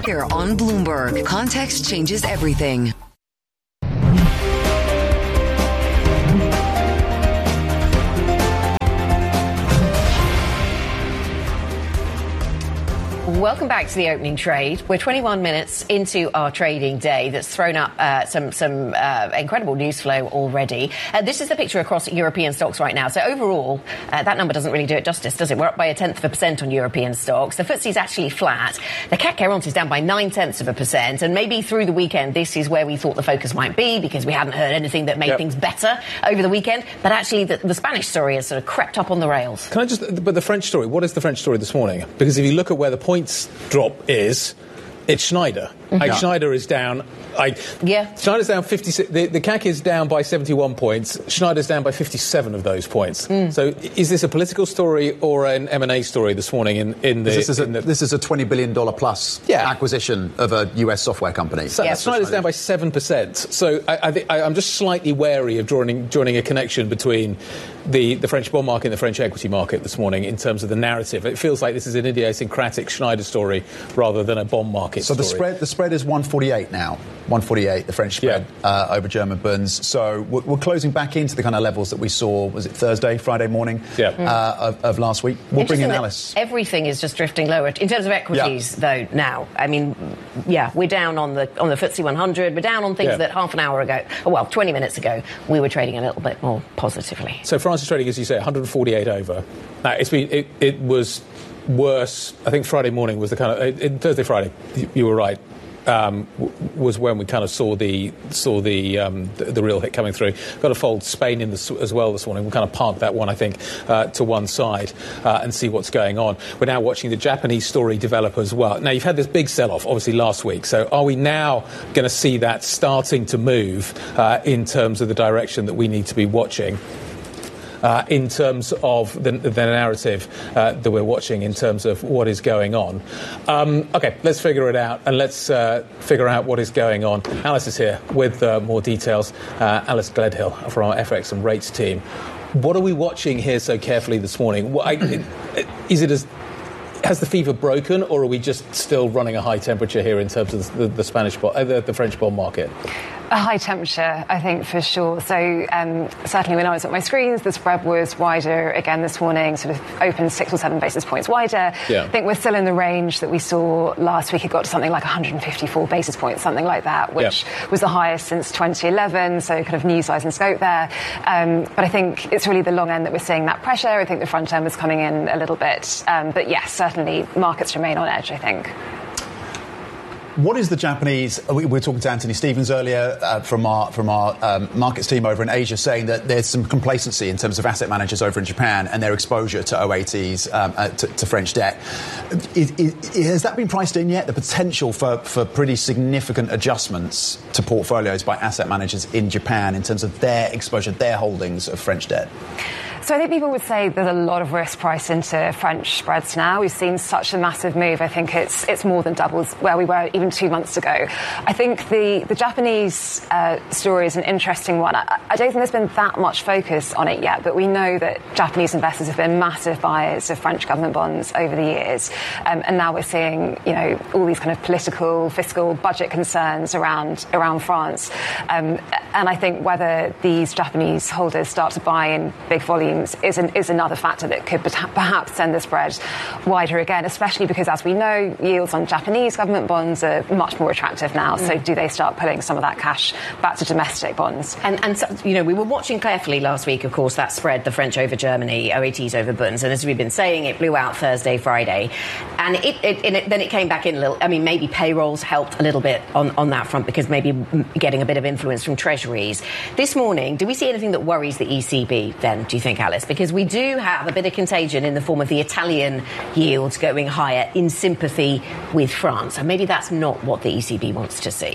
Here on Bloomberg, context changes everything. Welcome back to the opening trade. We're 21 minutes into our trading day that's thrown up some incredible news flow already. This is the picture across European stocks right now. So overall, that number doesn't really do it justice, does it? We're up by 0.1% on European stocks. The FTSE's actually flat. The CAC 40 is down by 0.9%. And maybe through the weekend, this is where we thought the focus might be because we hadn't heard anything that made things better over the weekend. But actually, the Spanish story has sort of crept up on the rails. But the French story, what is the French story this morning? Because if you look at where the points drop is, it's Schneider. Schneider is down. Schneider's down 56. The CAC is down by 71 points. Schneider's down by 57 of those points. So is this a political story or an M&A story this morning? This is a $20 billion plus acquisition of a US software company. So Schneider's down by 7%. So I'm just slightly wary of drawing a connection between the French bond market and the French equity market this morning in terms of the narrative. It feels like this is an idiosyncratic Schneider story rather than a bond market story. So the spread is 148 now. 148, the French spread over German bonds. So we're closing back into the kind of levels that we saw, was it Friday morning of last week. We'll bring in Alice. Everything is just drifting lower. In terms of equities, though, now, I mean, we're down on the FTSE 100. We're down on things that half an hour ago, 20 minutes ago, we were trading a little bit more positively. So France is trading, as you say, 148 over. Now, it was worse. I think Friday morning was the kind of Thursday, Friday. You were right. Was when we kind of saw the real hit coming through. Got to fold Spain in as well this morning. We'll kind of park that one, I think, to one side and see what's going on. We're now watching the Japanese story develop as well. Now, you've had this big sell-off, obviously, last week. So are we now going to see that starting to move in terms of the direction that we need to be watching? In terms of the narrative that we're watching in terms of what is going on. OK, let's figure it out and let's figure out what is going on. Alice is here with more details. Alice Gledhill from our FX and rates team. What are we watching here so carefully this morning? Has the fever broken, or are we just still running a high temperature here in terms of the French bond market? A high temperature, I think, for sure. So certainly when I was at my screens, the spread was wider again this morning, sort of opened 6 or 7 basis points wider. I think we're still in the range that we saw last week. It got to something like 154 basis points, something like that, which was the highest since 2011. So kind of new size and scope there. But I think it's really the long end that we're seeing that pressure. I think the front end was coming in a little bit. But yes, certainly markets remain on edge, I think. What is the Japanese? We were talking to Anthony Stevens earlier from our markets team over in Asia, saying that there's some complacency in terms of asset managers over in Japan and their exposure to OATs, to French debt. Has that been priced in yet? The potential for pretty significant adjustments to portfolios by asset managers in Japan in terms of their exposure, their holdings of French debt? So I think people would say there's a lot of risk priced into French spreads now. We've seen such a massive move. I think it's more than doubles where we were even 2 months ago. I think the Japanese story is an interesting one. I don't think there's been that much focus on it yet, but we know that Japanese investors have been massive buyers of French government bonds over the years. And now we're seeing, all these kind of political, fiscal, budget concerns around France. And I think whether these Japanese holders start to buy in big volumes is another factor that could perhaps send the spread wider again, especially because, as we know, yields on Japanese government bonds are much more attractive now. So do they start pulling some of that cash back to domestic bonds? And so, we were watching carefully last week, of course, that spread, the French over Germany, OATs over bonds. And as we've been saying, it blew out Thursday, Friday. And then it came back in a little. I mean, maybe payrolls helped a little bit on that front because maybe getting a bit of influence from treasuries. This morning, do we see anything that worries the ECB then, do you think, Alice? Because we do have a bit of contagion in the form of the Italian yields going higher in sympathy with France. And maybe that's not what the ECB wants to see.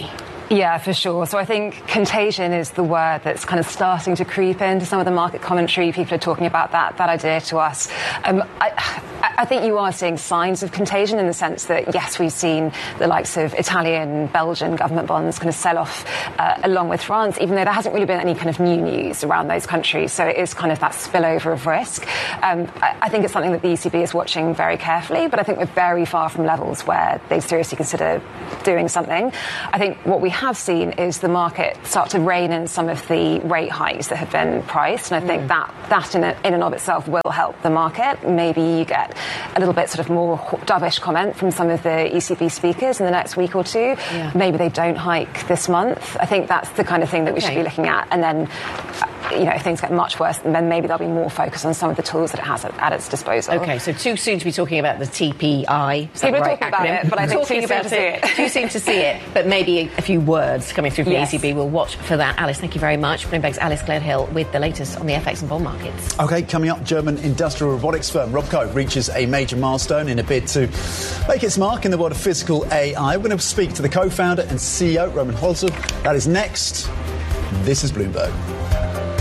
Yeah, for sure. So I think contagion is the word that's kind of starting to creep into some of the market commentary. People are talking about that idea to us. I think you are seeing signs of contagion in the sense that, yes, we've seen the likes of Italian, Belgian government bonds kind of sell off along with France, even though there hasn't really been any kind of new news around those countries. So it is kind of that spillover of risk. I think it's something that the ECB is watching very carefully, but I think we're very far from levels where they seriously consider doing something. I think what we have seen is the market start to rein in some of the rate hikes that have been priced, and I think that in and of itself will help the market. Maybe you get a little bit sort of more dovish comment from some of the ECB speakers in the next week or two. Yeah. Maybe they don't hike this month. I think that's the kind of thing that we should be looking at. And then, if things get much worse, then maybe there'll be more focus on some of the tools that it has at its disposal. OK, so too soon to be talking about the TPI. People are talking about it, but I think too soon to see it. Too soon to see it, but maybe a few words coming through from the ECB. We'll watch for that. Alice, thank you very much. Bloomberg's Alice Gledhill with the latest on the FX and bond markets. OK, coming up, German industrial robotics firm Robco reaches a major milestone in a bid to make its mark in the world of physical AI. We're going to speak to the co-founder and CEO, Roman Holzer. That is next. This is Bloomberg.